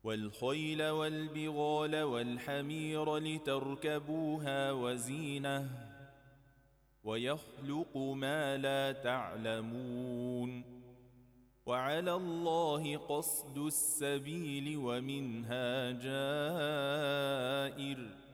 والخيل والبغال والحمير لتركبوها وزينة ويخلق ما لا تعلمون وعلى الله قصد السبيل ومنها جائر